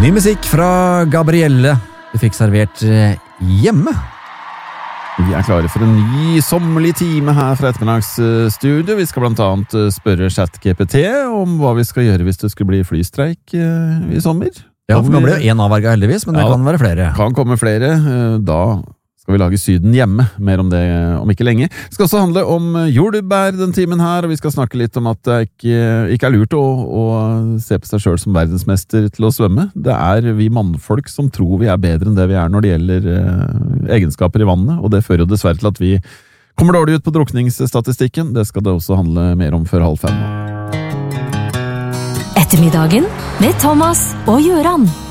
Ny musikk fra Gabrielle. Du fikk servert hjemme. Vi klare for en ny sommerlig time her fra ettermiddagsstudio. Vi skal blant annet spørre ChatGPT om hva vi skal gjøre hvis det skulle bli flystreik i sommer. Ja, for nå ble jo en avverget heldigvis, men det kan være flere. Kan komme flere. Da skal vi lage Syden hjemme. Mer om det om ikke lenge. Det skal også handle om jordbær den timen her, og vi skal snakke litt om at det ikke lurt å se på seg selv som verdensmester til å svømme. Det vi mannfolk som tror vi bedre enn det vi når det gjelder egenskaper i vannet, og det fører jo dessverre til at vi kommer dårlig ut på drukningsstatistikken. Det skal det også handle mer om før 4:30. Ettermiddagen med Thomas og Jøran.